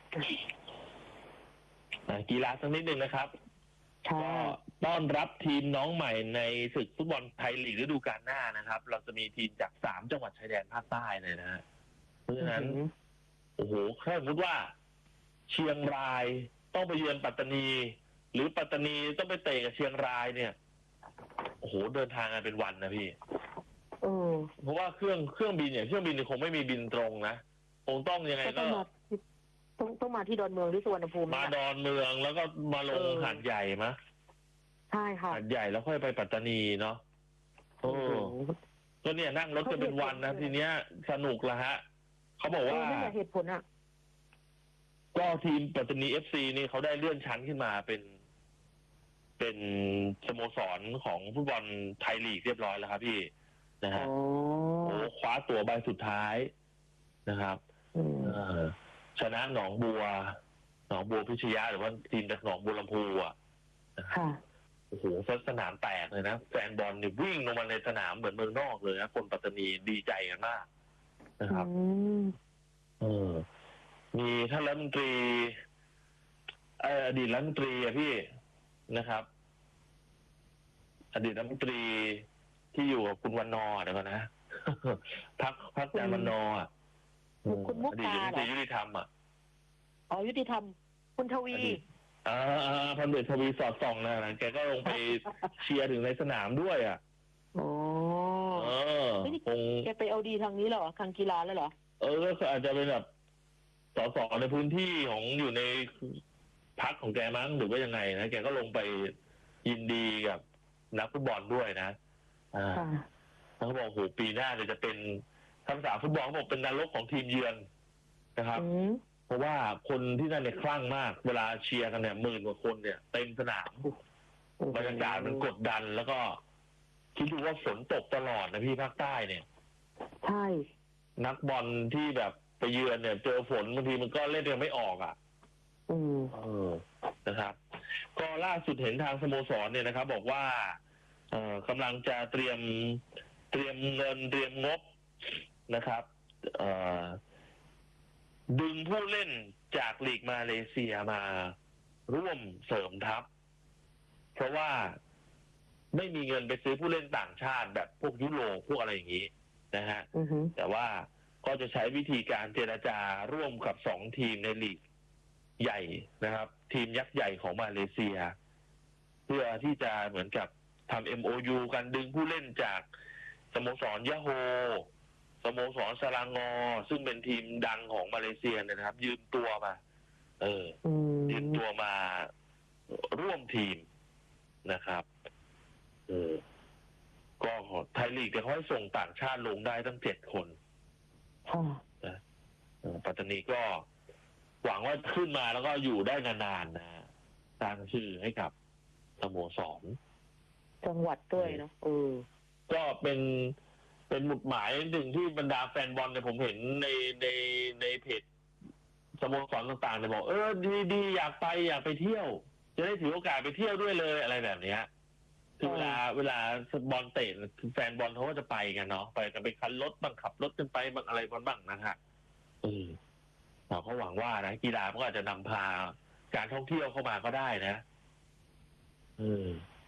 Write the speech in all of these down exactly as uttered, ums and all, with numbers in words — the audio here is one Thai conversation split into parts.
กีฬาสักนิดนึงนะครับก็ต้อนรับทีมน้องใหม่ในศึกฟุตบอลไทยลีกฤดูกาลหน้านะครับ เราจะมีทีมจากสามจังหวัดชายแดนภาคใต้เลยนะฮะเพราะฉะนั้นโอ้โหถ้าสมมติว่าเชียงรายต้องไปเยือนปัตตานีหรือปัตตานีต้องไปเตะกับเชียงรายเนี่ยโอ้โหเดินทางกันเป็นวันนะพี่เพราะว่าเครื่องเครื่องบินเนี่ยเครื่องบินคงไม่มีบินตรงนะคงต้องยังไงก็ต้องต้องมาที่ดอนเมืองหรือสุวรรณภูมิมาดอนเมืองแล้วก็มาลงหาดใหญ่มะใช่ค่ะหาดใหญ่แล้วค่อยไปปัตตานีเนาะโอ้ก็เนี่ยนั่งรถกันเป็นวันนะทีเนี้ยสนุกละฮะเขาบอกว่าไม่เหตุผลอ่ะก็ทีมปัตตานีเอฟซีนี่เขาได้เลื่อนชั้นขึ้นมาเป็นเป็นสโมสรของฟุตบอลไทยลีกเรียบร้อยแล้วครับพี่นะฮะโอ้คว้าตัวใบสุดท้ายนะครับชนะหนองบัวหนองบัวพิชยะหรือว่าทีมจากหนองบัวลำพูอ่ะโอ้โหสนามแตกเลยนะแฟนบอลเนี่ยวิ่งลงมาในสนามเหมือนเมืองนอกเลยนะคนปัตตานีดีใจกันมากนะครับเออมีท่านรัฐมนตรีเอออดีตรัฐมนตรีอะพี่นะครับอดีตรัฐมนตรีที่อยู่กับคุณวันนอเดี๋ยวก่อนนะพักพักอาจารย์วันนออ่ะคุณมุกตาเหรอยุติธรรมอ่ะอ๋อยุติธรรมคุณทวีอ่าพันเดชทวีสอดส่องนะแกก็ลงไปเชียร์ถึงในสนามด้วยอ่ะโอ้เออคงแกไปเอาดีทางนี้เหรอทางกีฬาแล้วเหรอเออก็อาจจะเป็นแบบสสในพื้นที่ของอยู่ในพรรคของแกมั้งหรือว่ายังไงนะแกก็ลงไปยินดีกับนักฟุตบอลด้วยนะอ่าเขาบอกโหปีหน้าเนี่ยจะเป็นทัพษาฟุตบอลเขาบอกเป็นนรกของทีมเยือนนะครับเพราะว่าคนที่นั่นเนี่ยคลั่งมากเวลาเชียร์กันเนี่ยหมื่นกว่าคนเนี่ยเต็มสนามบรรยากาศมันกดดันแล้วก็คิดดูว่าฝนตกตลอดนะพี่ภาคใต้เนี่ยใช่นักบอลที่แบบไปเยือนเนี่ยเจอฝนบางทีมันก็เล่นกันไม่ออกอ่ะอืมเออนะครับก็ล่าสุดเห็นทางสโมสรเนี่ยนะครับบอกว่าเอ่อกำลังจะเตรียมเตรียมเงินเตรียมงบนะครับเอ่อดึงผู้เล่นจากลีกมาเลเซียมาร่วมเสริมทัพเพราะว่าไม่มีเงินไปซื้อผู้เล่นต่างชาติแบบพวกยุโรปพวกอะไรอย่างนี้นะฮะ uh-huh. แต่ว่าก็จะใช้วิธีการเจรจาร่วมกับสองทีมในลีกใหญ่นะครับทีมยักษ์ใหญ่ของมาเลเซียเพื่อที่จะเหมือนกับทำ เอ็ม โอ ยู กันดึงผู้เล่นจากสโมสรยะโฮสโมสรสลางอซึ่งเป็นทีมดังของมาเลเซียนะครับยืมตัวมาเออยืมตัวมาร่วมทีมนะครับเออก็ไทยลีกเนี่ยเขาให้ส่งต่างชาติลงได้ตั้งเจ็ดคนนะปัตตานีก็หวังว่าขึ้นมาแล้วก็อยู่ได้นานๆนะสร้างชื่อให้กับสโมสรจังหวัดด้วยเนาะเออก็เป็นเป็นหมุดหมายหนึ่งที่บรรดาแฟนบอลเนี่ยผมเห็นในในในเพจสโมสรต่างๆเนี่ยบอกเออดีดีอยากไปอยากไปเที่ยวจะได้ถือโอกาสไปเที่ยวด้วยเลยอะไรแบบนี้คือเวลาเวลาบอลเตะแฟนบอลเขาก็จะไปกันเนาะไปกันไปคันรถบ้างขับรถกันไปบ้างอะไรบ้างนะฮะเออเราก็หวังว่านะกีฬามันก็อาจจะนำพาการท่องเที่ยวเข้ามาก็ได้นะเออ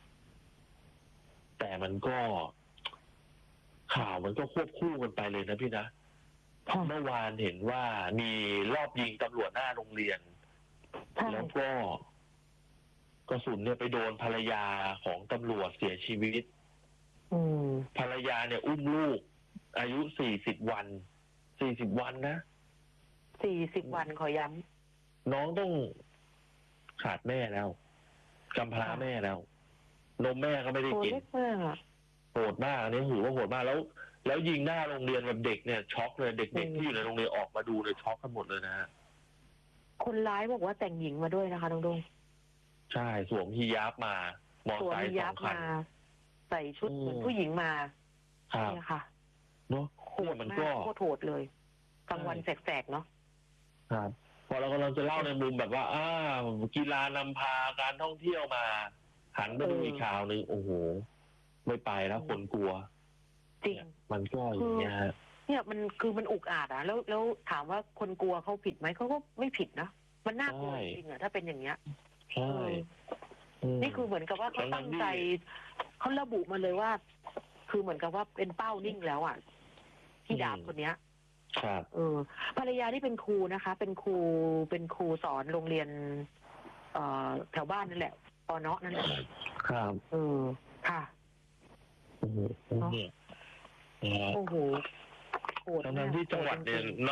แต่มันก็ข่าวมันก็ควบคู่กันไปเลยนะพี่นะเมื่อวานเห็นว่ามีรอบยิงตำรวจหน้าโรงเรียนแล้วก็กระสุนเนี่ยไปโดนภรรยาของตำรวจเสียชีวิตภรรยาเนี่ยอุ้มลูกอายุสี่สิบวันสี่สิบวันนะสี่สิบวันขอย้ำน้องต้องขาดแม่แล้วกำพร้าแม่แล้วนมแม่ก็ไม่ได้กินโหดมากอันนี้ถือว่าโหดมากแล้วแล้วยิงหน้าโรงเรียนแบบเด็กเนี่ยช็อกเลยเด็กๆที่อยู่ในโรงเรียนออกมาดูเลยช็อกกันหมดเลยนะคนร้ายบอกว่าแต่งหญิงมาด้วยนะคะน้องดงใช่สวมฮิญาบมามอเตอร์ไซค์สองคันใส่ชุดเหมือนผู้หญิงมาเนี่ยค่ะเนาะโหดมากโคตรโหดเลยกลางวันแสกๆเนาะครับพอเรากำลังจะเล่าในมุมแบบว่าอ้ากีฬานำพาการท่องเที่ยวมาหันไปดูอีกข่าวนึงโอ้โหไม่ไปแล้วคนกลัวจริงมันก็อย่างเงี้ยเนี่ยมันคือมันอุกอาจอ่ะแล้วแล้วถามว่าคนกลัวเขาผิดไหมเขาก็ไม่ผิดนะมันน่ากลัวใช่จริงๆอะถ้าเป็นอย่างเงี้ยใช่เออ นี่คือเหมือนกับว่าเขาตั้งใจเขาระบุมาเลยว่า คือเหมือนกับว่าเป็นเป้านิ่งแล้วอ่ะที่ดาบคนเนี้ยครับเออภรรยาที่เป็นครูนะคะ เป็นครูเป็นครูสอนโรงเรียน เอ่อแถวบ้านนั่นแหละปอเนาะนั่นแหละครับเออค่ะโอ้โหเนี่ยโอ้โหโหดทั้งมากๆที่จังหวัดเนี่ย